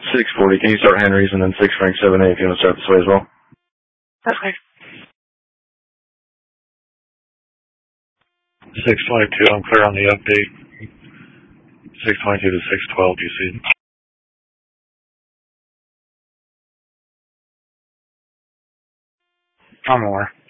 640, can you start Henry's and then 6 Frank 7A if you want to start this way as well? Okay. 622, I'm clear on the update. 622 to 612, do you see? I'm aware.